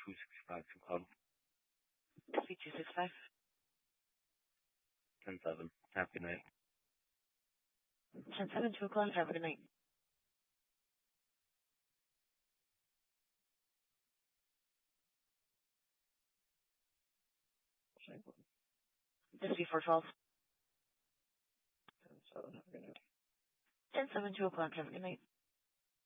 265 to club. SV265. 10-7. Have a good night. 10-7, 2 o'clock. Have a good night. SV412. 10-7. Have a good night. 10-7, 2 o'clock. Have a good night.